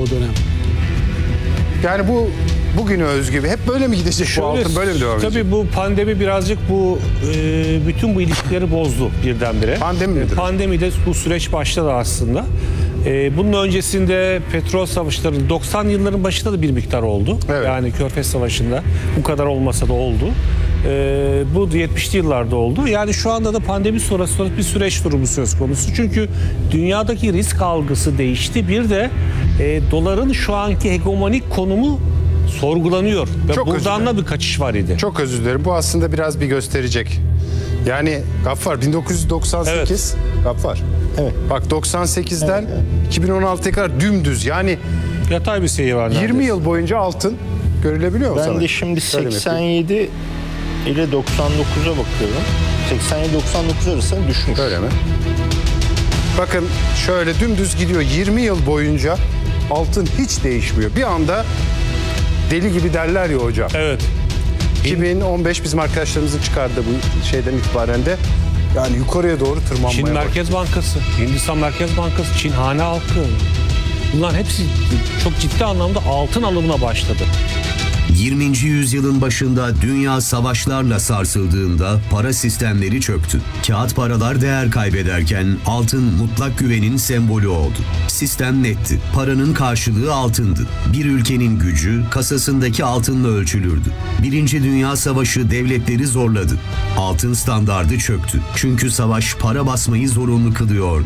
o dönem. Yani bu bugüne özgü hep böyle mi gidecek bu altın, böyle mi devam edecek? Tabii bu pandemi birazcık bütün bu ilişkileri bozdu birdenbire. Pandemi midir? Pandemide bu süreç başladı aslında. Bunun öncesinde petrol savaşları 90 yılların başında da bir miktar oldu. Evet. Yani Körfez Savaşı'nda bu kadar olmasa da oldu. Bu 70'li yıllarda oldu. Yani şu anda da pandemi sonrası bir süreç durumu söz konusu. Çünkü dünyadaki risk algısı değişti. Bir de doların şu anki hegemonik konumu sorgulanıyor. Ve Çok buradan da bir kaçış var idi. Çok özür dilerim. Bu aslında biraz bir gösterecek. Yani Gaffar 1998 Gaffar. Evet. Bak 98'den 2016'ya kadar dümdüz. Yani Yatay bir seyir var. 20 yıl boyunca altın görülebiliyor mu sana? Ben de şimdi Şöyle mi yapayım? 87 ile 99'a bakıyorum. 87-99 arasında düşmüş. Öyle mi? Bakın şöyle dümdüz gidiyor. 20 yıl boyunca altın hiç değişmiyor. Bir anda deli gibi derler ya hocam. Evet. 2015 bizim arkadaşlarımızın çıkardı bu şeyden itibaren de. Yani yukarıya doğru tırmanmaya Çin başladı. Merkez Bankası, Hindistan Merkez Bankası, Çin hane halkı. Bunlar hepsi çok ciddi anlamda altın alımına başladı. 20. yüzyılın başında dünya savaşlarla sarsıldığında para sistemleri çöktü. Kağıt paralar değer kaybederken altın mutlak güvenin sembolü oldu. Sistem netti. Paranın karşılığı altındı. Bir ülkenin gücü kasasındaki altınla ölçülürdü. Birinci Dünya Savaşı devletleri zorladı. Altın standardı çöktü. Çünkü savaş para basmayı zorunlu kılıyordu.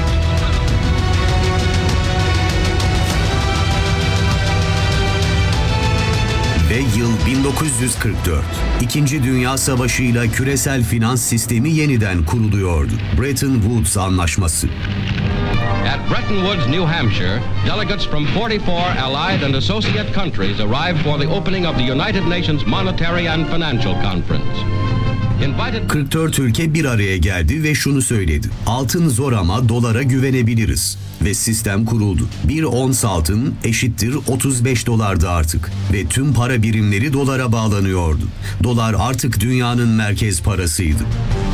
Ve yıl 1944. İkinci Dünya Savaşı ile küresel finans sistemi yeniden kuruluyordu. Bretton Woods Anlaşması. At Bretton Woods, New Hampshire, delegates from 44 allied and associate countries arrived for the opening of the United Nations Monetary and Financial Conference. 44 ülke bir araya geldi ve şunu söyledi. Altın zor ama dolara güvenebiliriz. Ve sistem kuruldu. Bir ons altın eşittir 35 dolardı artık. Ve tüm para birimleri dolara bağlanıyordu. Dolar artık dünyanın merkez parasıydı.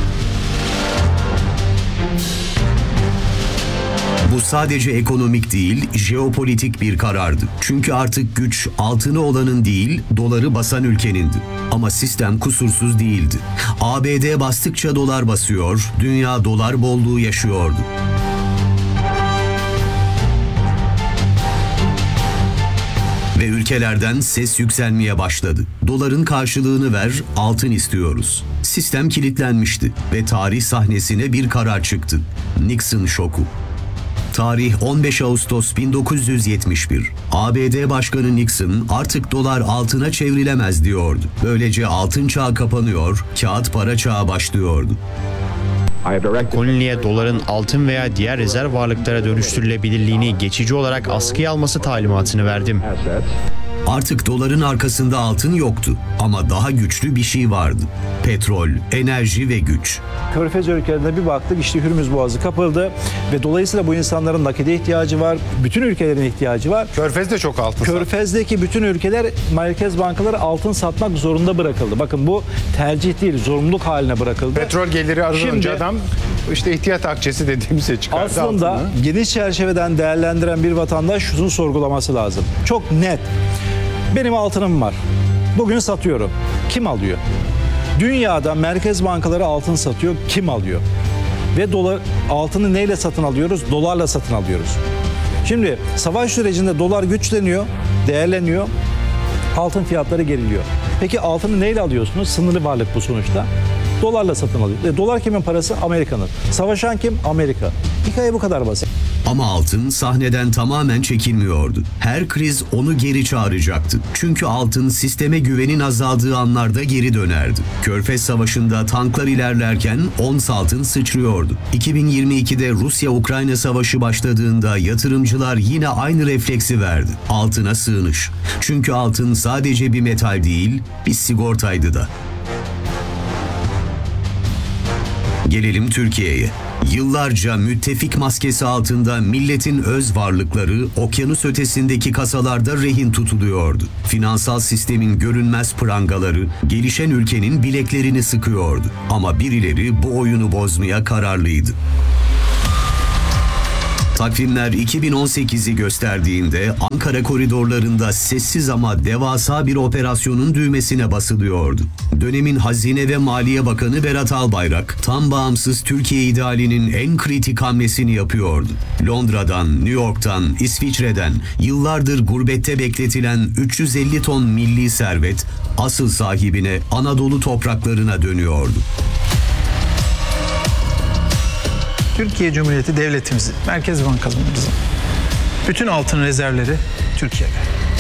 Bu sadece ekonomik değil, jeopolitik bir karardı. Çünkü artık güç altını olanın değil, doları basan ülkenindi. Ama sistem kusursuz değildi. ABD bastıkça dolar basıyor, dünya dolar bolluğu yaşıyordu. Ve ülkelerden ses yükselmeye başladı. Doların karşılığını ver, altın istiyoruz. Sistem kilitlenmişti ve tarih sahnesine bir karar çıktı. Nixon şoku. Tarih 15 Ağustos 1971. ABD Başkanı Nixon artık dolar altına çevrilemez diyordu. Böylece altın çağı kapanıyor, kağıt para çağı başlıyordu. Koloniye doların altın veya diğer rezerv varlıklara dönüştürülebilirliğini geçici olarak askıya alması talimatını verdim. Artık doların arkasında altın yoktu ama daha güçlü bir şey vardı. Petrol, enerji ve güç. Körfez ülkelerine bir baktık, işte Hürmüz Boğazı kapıldı ve dolayısıyla bu insanların nakide ihtiyacı var, bütün ülkelerin ihtiyacı var. Körfez de çok altın. Körfez'deki bütün ülkeler merkez bankaları altın satmak zorunda bırakıldı. Bakın bu tercih değil, zorunluluk haline bırakıldı. Petrol geliri azalınca Şimdi, adam işte ihtiyat akçesi dediğimize çıkardı aslında altını. geniş çerçeveden değerlendiren bir vatandaş şunu sorgulaması lazım. Çok net. Benim altınım var. Bugün satıyorum. Kim alıyor? Dünyada merkez bankaları altın satıyor. Kim alıyor? Ve altını neyle satın alıyoruz? Dolarla satın alıyoruz. Şimdi savaş sürecinde dolar güçleniyor, değerleniyor. Altın fiyatları geriliyor. Peki altını neyle alıyorsunuz? Sınırlı varlık bu sonuçta. Dolarla satın alıyor. Dolar kimin parası? Amerika'nın. Savaşan kim? Amerika. Hikaye bu kadar basit. Ama altın sahneden tamamen çekilmiyordu. Her kriz onu geri çağıracaktı. Çünkü altın sisteme güvenin azaldığı anlarda geri dönerdi. Körfez Savaşı'nda tanklar ilerlerken ons altın sıçrıyordu. 2022'de Rusya-Ukrayna Savaşı başladığında yatırımcılar yine aynı refleksi verdi. Altına sığınış. Çünkü altın sadece bir metal değil, bir sigortaydı da. Gelelim Türkiye'ye. Yıllarca müttefik maskesi altında milletin öz varlıkları okyanus ötesindeki kasalarda rehin tutuluyordu. Finansal sistemin görünmez prangaları gelişen ülkenin bileklerini sıkıyordu. Ama birileri bu oyunu bozmaya kararlıydı. Takvimler 2018'i gösterdiğinde Ankara koridorlarında sessiz ama devasa bir operasyonun düğmesine basılıyordu. Dönemin Hazine ve Maliye Bakanı Berat Albayrak, tam bağımsız Türkiye idealinin en kritik hamlesini yapıyordu. Londra'dan, New York'tan, İsviçre'den yıllardır gurbette bekletilen 350 ton milli servet asıl sahibine Anadolu topraklarına dönüyordu. Türkiye Cumhuriyeti Devletimizin, Merkez Bankamızın bütün altın rezervleri Türkiye'de.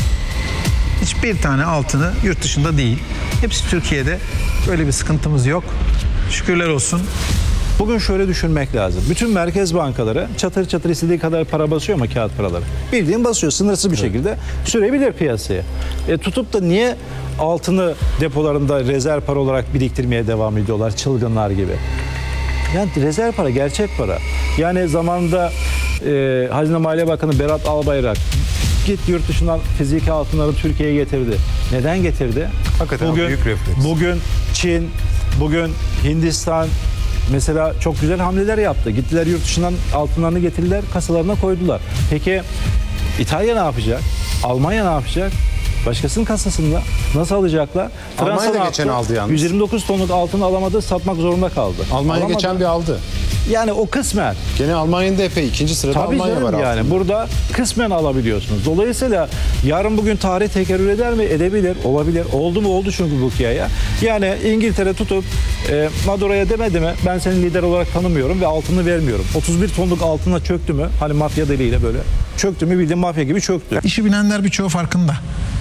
Hiçbir tane altını yurt dışında değil. Hepsi Türkiye'de. Böyle bir sıkıntımız yok. Şükürler olsun. Bugün şöyle düşünmek lazım. Bütün merkez bankaları çatır çatır istediği kadar para basıyor mu kağıt paraları? Bildiğin basıyor sınırsız bir şekilde sürebilir piyasaya. Tutup da niye altını depolarında rezerv para olarak biriktirmeye devam ediyorlar çılgınlar gibi? Yani rezerv para, gerçek para. Yani zamanında Hazine Maliye Bakanı Berat Albayrak git yurt dışından fiziki altınları Türkiye'ye getirdi. Neden getirdi? Hakikaten büyük refleks. Bugün Çin, bugün Hindistan mesela çok güzel hamleler yaptı. Gittiler yurt dışından altınlarını getirdiler, kasalarına koydular. Peki İtalya ne yapacak? Almanya ne yapacak? Başkasının kasasında nasıl alacaklar? Almanya da geçen aldı yalnız. 129 tonluk altın alamadı, satmak zorunda kaldı. Almanya Alamadı. geçen bir aldı. Yani o kısmen. Gene Almanya'nın da epey ikinci sırada Tabii Almanya canım var yani altında. burada kısmen alabiliyorsunuz. Dolayısıyla yarın bugün tarih tekerrür eder mi? Edebilir, olabilir. Oldu mu? Oldu çünkü bu hikaye. Yani İngiltere tutup Maduro'ya demedi mi? Ben seni lider olarak tanımıyorum ve altını vermiyorum. 31 tonluk altına çöktü mü? Hani mafya deliğiyle böyle. Çöktü mü bildiğin mafya gibi çöktü. İşi bilenler birçoğu farkında.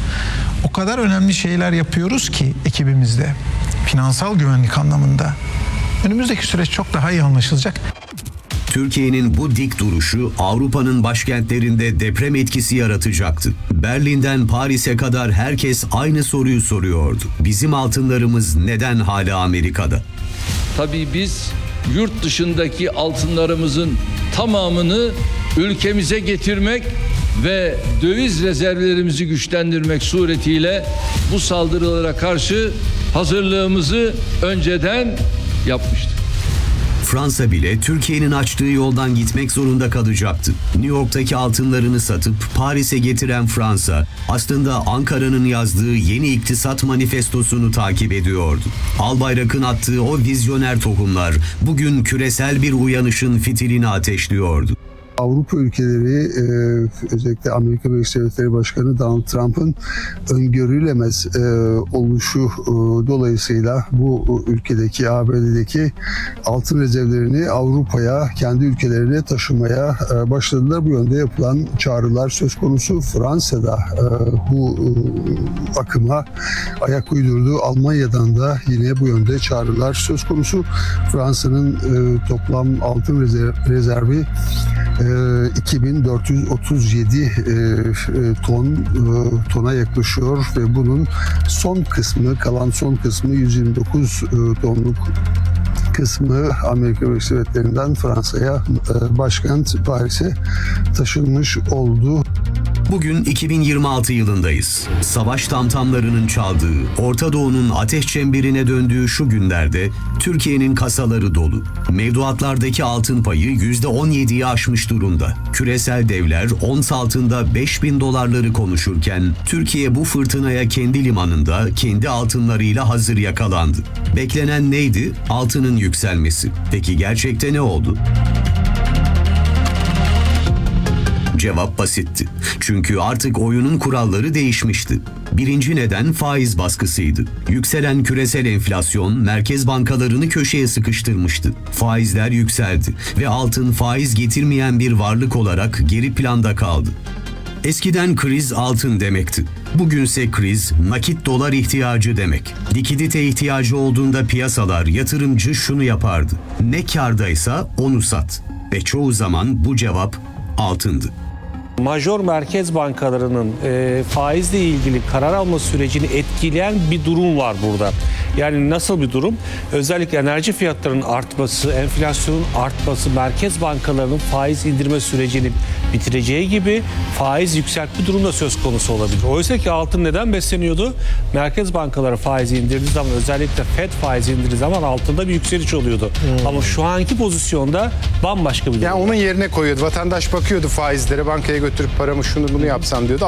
O kadar önemli şeyler yapıyoruz ki ekibimizde, finansal güvenlik anlamında. Önümüzdeki süreç çok daha iyi anlaşılacak. Türkiye'nin bu dik duruşu Avrupa'nın başkentlerinde deprem etkisi yaratacaktı. Berlin'den Paris'e kadar herkes aynı soruyu soruyordu. Bizim altınlarımız neden hala Amerika'da? Tabii biz yurt dışındaki altınlarımızın tamamını ülkemize getirmek ve döviz rezervlerimizi güçlendirmek suretiyle bu saldırılara karşı hazırlığımızı önceden yapmıştık. Fransa bile Türkiye'nin açtığı yoldan gitmek zorunda kalacaktı. New York'taki altınlarını satıp Paris'e getiren Fransa, aslında Ankara'nın yazdığı yeni iktisat manifestosunu takip ediyordu. Albayrak'ın attığı o vizyoner tohumlar bugün küresel bir uyanışın fitilini ateşliyordu. Avrupa ülkeleri özellikle Amerika Birleşik Devletleri Başkanı Donald Trump'ın öngörülemez oluşu dolayısıyla bu ülkedeki ABD'deki altın rezervlerini Avrupa'ya, kendi ülkelerine taşımaya başladılar. Bu yönde yapılan çağrılar söz konusu. Fransa'da bu akıma ayak uydurdu. Almanya'dan da yine bu yönde çağrılar söz konusu. Fransa'nın toplam altın rezervi 2437 tona yaklaşıyor ve bunun kalan son kısmı 129 tonluk kısmı Amerika Birleşik Devletleri'nden Fransa'ya, başkent Paris'e taşınmış oldu. Bugün 2026 yılındayız. Savaş tamtamlarının çaldığı, Orta Doğu'nun ateş çemberine döndüğü şu günlerde Türkiye'nin kasaları dolu. Mevduatlardaki altın payı %17'yi aşmış durumda. Küresel devler ons altında $5.000 konuşurken Türkiye bu fırtınaya kendi limanında kendi altınlarıyla hazır yakalandı. Beklenen neydi? Altının yükselmesi. Peki gerçekte ne oldu? Cevap basitti. Çünkü artık oyunun kuralları değişmişti. Birinci neden faiz baskısıydı. Yükselen küresel enflasyon merkez bankalarını köşeye sıkıştırmıştı. Faizler yükseldi ve altın faiz getirmeyen bir varlık olarak geri planda kaldı. Eskiden kriz altın demekti. Bugünse kriz nakit dolar ihtiyacı demek. Likidite ihtiyacı olduğunda piyasalar, yatırımcı şunu yapardı. Ne kârdaysa onu sat. Ve çoğu zaman bu cevap altındı. Major merkez bankalarının faizle ilgili karar alma sürecini etkileyen bir durum var burada. Yani nasıl bir durum? Özellikle enerji fiyatlarının artması, enflasyonun artması, merkez bankalarının faiz indirme sürecini bitireceği gibi faiz yükseltme durumu da söz konusu olabilir. Oysa ki altın neden besleniyordu? Merkez bankaları faizi indirdiği zaman, özellikle FED faizi indirdiği zaman altında bir yükseliş oluyordu. Ama şu anki pozisyonda bambaşka bir durum. Yani onun yerine koyuyordu. Vatandaş bakıyordu faizlere, bankaya götürüp paramı şunu bunu yapsam diyordu.